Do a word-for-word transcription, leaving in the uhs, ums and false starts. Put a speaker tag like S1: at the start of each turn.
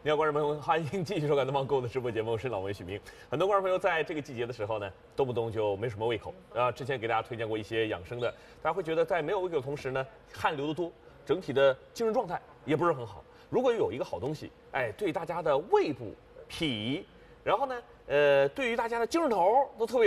S1: 你好，观众朋友们，欢迎继续收看《东方购物》的直播节目，我是老文许明。很多观众朋友在这个季节的时候呢，动不动就没什么胃口啊。之前给大家推荐过一些养生的，大家会觉得在没有胃口的同时呢，汗流得多，整体的精神状态也不是很好。如果有一个好东西，哎，对大家的胃部、脾，然后呢，呃，对于大家的精神头都特别